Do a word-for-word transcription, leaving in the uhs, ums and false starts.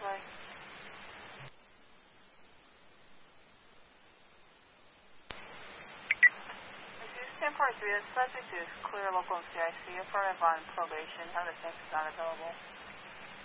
Bye. ten forty-three, the subject is clear local C I C. Affirmative on probation. How the test is not available.